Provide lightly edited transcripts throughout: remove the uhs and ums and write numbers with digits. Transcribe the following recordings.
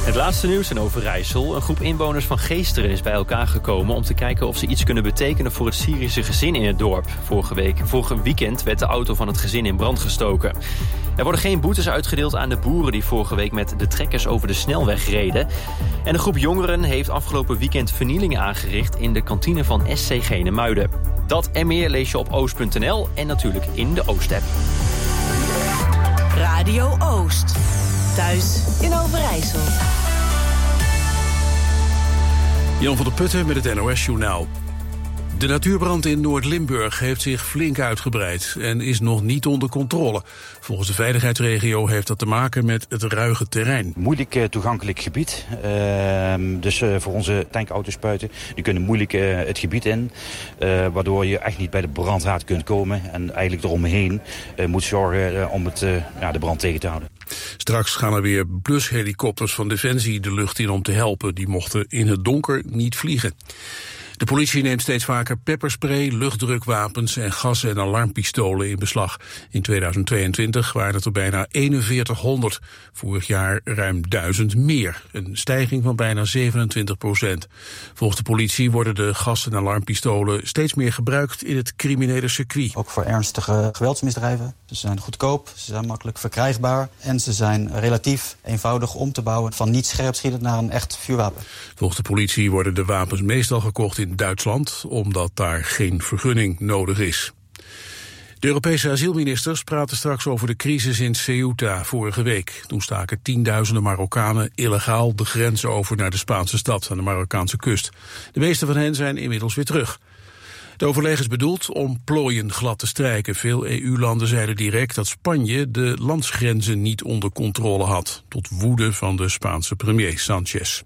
Het laatste nieuws in Overijssel. Een groep inwoners van Geesteren is bij elkaar gekomen om te kijken of ze iets kunnen betekenen voor het Syrische gezin in het dorp. Vorige weekend werd de auto van het gezin in brand gestoken. Er worden geen boetes uitgedeeld aan de boeren die vorige week met de trekkers over de snelweg reden. En een groep jongeren heeft afgelopen weekend vernielingen aangericht in de kantine van SC Genemuiden. Dat en meer lees je op oost.nl en natuurlijk in de Oost-app. Radio Oost. Thuis in Overijssel. Jan van der Putten met het NOS-journaal. De natuurbrand in Noord-Limburg heeft zich flink uitgebreid en is nog niet onder controle. Volgens de veiligheidsregio heeft dat te maken met het ruige terrein. Moeilijk toegankelijk gebied. Dus voor onze tankauto's-spuiten, die kunnen moeilijk het gebied in. Waardoor je echt niet bij de brandhaard kunt komen. En eigenlijk eromheen moet zorgen om de brand tegen te houden. Straks gaan er weer blushelikopters van Defensie de lucht in om te helpen. Die mochten in het donker niet vliegen. De politie neemt steeds vaker pepperspray, luchtdrukwapens en gas- en alarmpistolen in beslag. In 2022 waren het er bijna 4100. Vorig jaar ruim 1000 meer. Een stijging van bijna 27%. Volgens de politie worden de gas- en alarmpistolen steeds meer gebruikt in het criminele circuit. Ook voor ernstige geweldsmisdrijven. Ze zijn goedkoop, ze zijn makkelijk verkrijgbaar en ze zijn relatief eenvoudig om te bouwen van niet scherpschietend naar een echt vuurwapen. Volgens de politie worden de wapens meestal gekocht in Duitsland, omdat daar geen vergunning nodig is. De Europese asielministers praten straks over de crisis in Ceuta vorige week. Toen staken tienduizenden Marokkanen illegaal de grens over naar de Spaanse stad aan de Marokkaanse kust. De meeste van hen zijn inmiddels weer terug. De overleg is bedoeld om plooien glad te strijken. Veel EU-landen zeiden direct dat Spanje de landsgrenzen niet onder controle had, tot woede van de Spaanse premier Sanchez.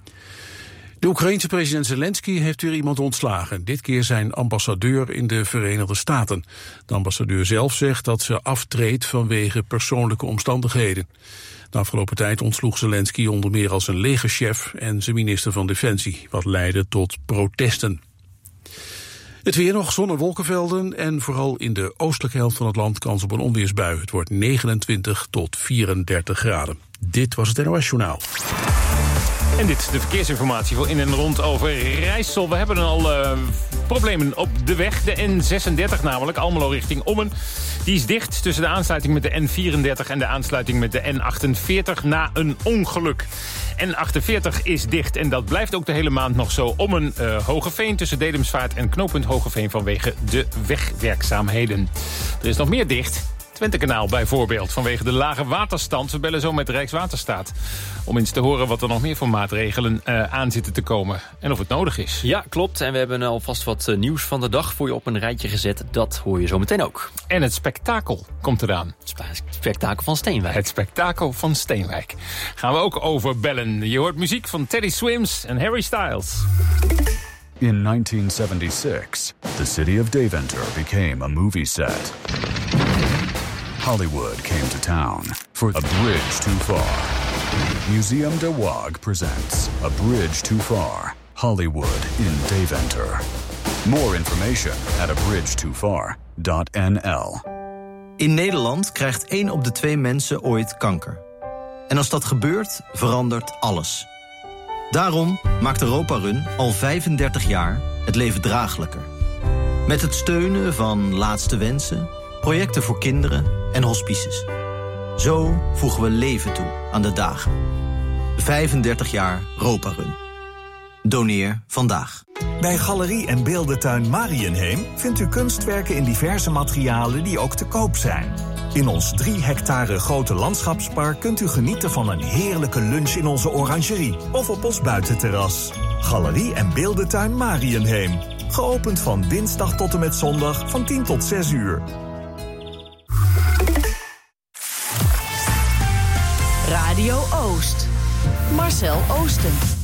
De Oekraïense president Zelensky heeft weer iemand ontslagen. Dit keer zijn ambassadeur in de Verenigde Staten. De ambassadeur zelf zegt dat ze aftreedt vanwege persoonlijke omstandigheden. De afgelopen tijd ontsloeg Zelensky onder meer als een legerchef en zijn minister van Defensie, wat leidde tot protesten. Het weer nog, zon en wolkenvelden en vooral in de oostelijke helft van het land kans op een onweersbui. Het wordt 29 tot 34 graden. Dit was het NOS-journaal. En dit is de verkeersinformatie voor in en rond Overijssel. We hebben al problemen op de weg. De N36 namelijk, Almelo richting Ommen. Die is dicht tussen de aansluiting met de N34 en de aansluiting met de N48 na een ongeluk. N48 is dicht en dat blijft ook de hele maand nog zo. Ommen Hogeveen tussen Dedemsvaart en knooppunt Hogeveen vanwege de wegwerkzaamheden. Er is nog meer dicht. Twentekanaal bijvoorbeeld, vanwege de lage waterstand. We bellen zo met de Rijkswaterstaat om eens te horen wat er nog meer voor maatregelen aan zitten te komen. En of het nodig is. Ja, klopt. En we hebben alvast wat nieuws van de dag voor je op een rijtje gezet. Dat hoor je zo meteen ook. En het spektakel komt eraan. Het spektakel van Steenwijk. Het spektakel van Steenwijk. Gaan we ook over bellen. Je hoort muziek van Teddy Swims en Harry Styles. In 1976, the city of Deventer became a movie set. Hollywood came to town for A Bridge Too Far. Museum de Waag presents A Bridge Too Far, Hollywood in Deventer. More information at abridgetofar.nl. In Nederland krijgt 1 op de 2 mensen ooit kanker. En als dat gebeurt, verandert alles. Daarom maakt Europa Run al 35 jaar het leven draaglijker. Met het steunen van Laatste Wensen, projecten voor kinderen en hospices. Zo voegen we leven toe aan de dagen. 35 jaar Europa Run. Doneer vandaag. Bij Galerie en Beeldentuin Mariënheem vindt u kunstwerken in diverse materialen die ook te koop zijn. In ons 3 hectare grote landschapspark kunt u genieten van een heerlijke lunch in onze orangerie of op ons buitenterras. Galerie en Beeldentuin Mariënheem. Geopend van dinsdag tot en met zondag van 10 tot 6 uur. Radio Oost. Marcel Oosten.